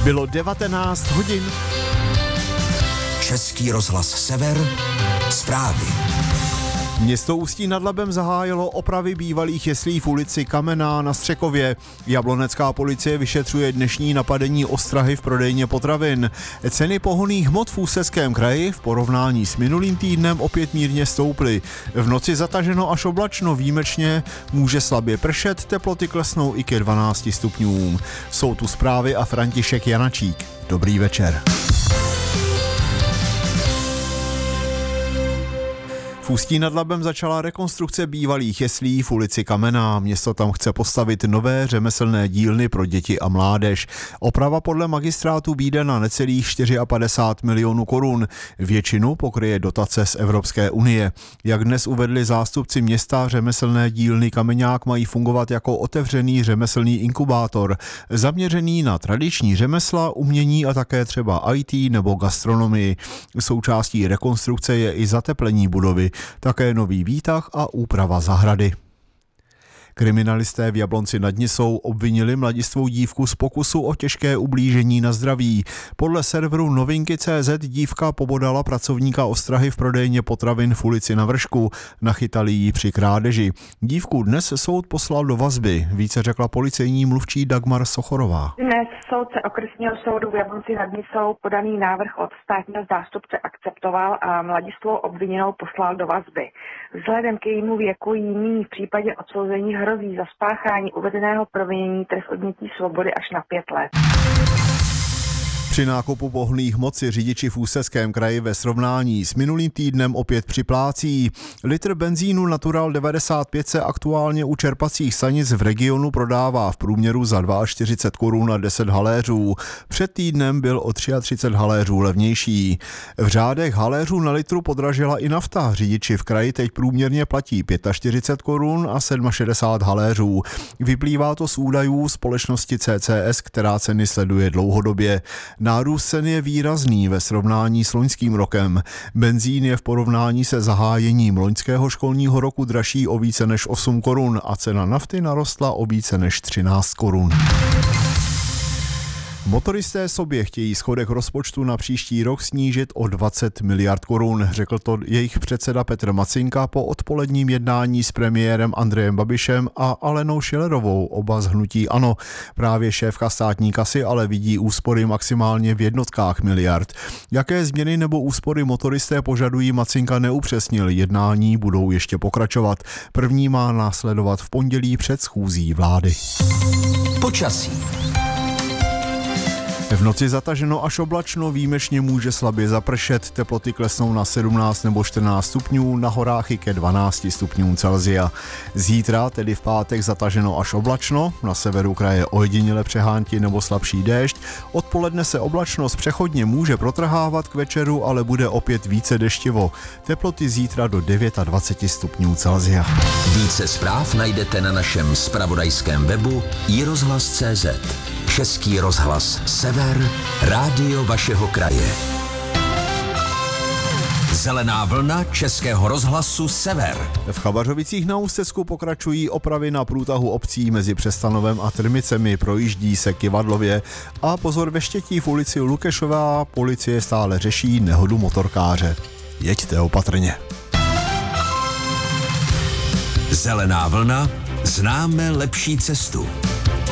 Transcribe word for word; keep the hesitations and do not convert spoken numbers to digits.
Bylo devatenáct hodin. Český rozhlas Sever, zprávy. Město Ústí nad Labem zahájilo opravy bývalých jeslí v ulici Kamenná na Střekově. Jablonecká policie vyšetřuje dnešní napadení ostrahy v prodejně potravin. Ceny pohonných hmot v Ústeckém kraji v porovnání s minulým týdnem opět mírně stouply. V noci zataženo až oblačno, výjimečně může slabě pršet, teploty klesnou i ke dvanácti stupňům. Jsou tu zprávy a František Janačík. Dobrý večer. V Ústí nad Labem začala rekonstrukce bývalých jeslí v ulici Kamenná. Město tam chce postavit nové řemeslné dílny pro děti a mládež. Oprava podle magistrátu vyjde na necelých padesát čtyři milionů korun. Většinu pokryje dotace z Evropské unie. Jak dnes uvedli zástupci města, řemeslné dílny Kameňák mají fungovat jako otevřený řemeslný inkubátor, zaměřený na tradiční řemesla, umění a také třeba í té nebo gastronomii. Součástí rekonstrukce je i zateplení budovy, také nový výtah a úprava zahrady. Kriminalisté v Jablonci nad Nisou obvinili mladistvou dívku z pokusu o těžké ublížení na zdraví. Podle serveru novinky tečka cé zet dívka pobodala pracovníka ostrahy v prodejně potravin v ulici Na Vršku. Nachytali ji při krádeži. Dívku dnes soud poslal do vazby. Více řekla policejní mluvčí Dagmar Sochorová. Dnes soudce okresního soudu v Jablonci nad Nisou podaný návrh od státního zástupce akceptoval a mladistvou obviněnou poslal do vazby. Vzhledem k jejímu věku jí nyní v případě odsouzení hrozí za spáchání uvedeného provinění trest odnětí svobody až na pět let. Při nákupu pohonných hmot si řidiči v Ústeckém kraji ve srovnání s minulým týdnem opět připlácí. Litr benzínu Natural devadesát pět se aktuálně u čerpacích stanic v regionu prodává v průměru za čtyřicet dva korun a deset haléřů. Před týdnem byl o třicet tři haléřů levnější. V řádech haléřů na litru podražila i nafta. Řidiči v kraji teď průměrně platí čtyřicet pět korun a šedesát sedm haléřů. Vyplývá to z údajů společnosti C C S, která ceny sleduje dlouhodobě. Nárůst cen je výrazný ve srovnání s loňským rokem. Benzín je v porovnání se zahájením loňského školního roku dražší o více než osm korun a cena nafty narostla o více než třináct korun. Motoristé sobě chtějí schodek rozpočtu na příští rok snížit o dvacet miliard korun, řekl to jejich předseda Petr Macinka po odpoledním jednání s premiérem Andrejem Babišem a Alenou Schillerovou, oba z hnutí ANO. Právě šéfka státní kasy ale vidí úspory maximálně v jednotkách miliard. Jaké změny nebo úspory motoristé požadují, Macinka neupřesnil, jednání budou ještě pokračovat. První má následovat v pondělí před schůzí vlády. Počasí. V noci zataženo až oblačno, výjimečně může slabě zapršet, teploty klesnou na sedmnáct nebo čtrnáct stupňů, na horách i ke dvanácti stupňům Celsia. Zítra, tedy v pátek, zataženo až oblačno, na severu kraje ojediněle přehánky nebo slabší déšť. Odpoledne se oblačnost přechodně může protrhávat k večeru, ale bude opět více deštivo. Teploty zítra do dvacet devět stupňů Celsia. Více zpráv najdete na našem zpravodajském webu i rozhlas tečka cé zet. Český rozhlas Sever, rádio vašeho kraje. Zelená vlna Českého rozhlasu Sever. V Chabařovicích na Ústecku pokračují opravy na průtahu obcí mezi Přestanovem a Trmicemi, projíždí se Kivadlově a pozor ve Štětí v ulici Lukešová, policie stále řeší nehodu motorkáře. Jeďte opatrně. Zelená vlna, známe lepší cestu.